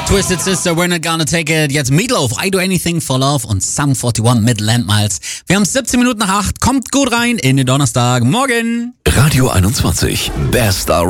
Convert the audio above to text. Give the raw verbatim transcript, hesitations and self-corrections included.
Twisted Sister, We're Not Gonna Take It. Jetzt Meatloaf, I Do Anything for Love und Sum einundvierzig mit Landmiles. Wir haben siebzehn Minuten nach acht. Kommt gut rein in den Donnerstag. Morgen. Radio einundzwanzig. Best